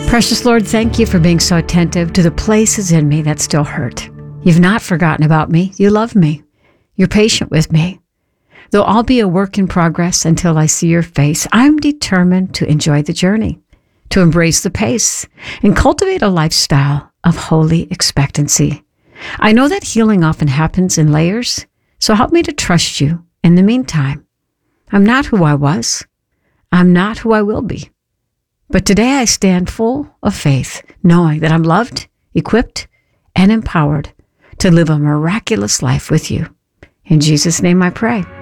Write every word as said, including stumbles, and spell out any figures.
Precious Lord, thank you for being so attentive to the places in me that still hurt. You've not forgotten about me. You love me. You're patient with me. Though I'll be a work in progress until I see your face, I'm determined to enjoy the journey, to embrace the pace, and cultivate a lifestyle of holy expectancy. I know that healing often happens in layers, so help me to trust you in the meantime. I'm not who I was. I'm not who I will be. But today I stand full of faith, knowing that I'm loved, equipped, and empowered to live a miraculous life with you. In Jesus' name I pray.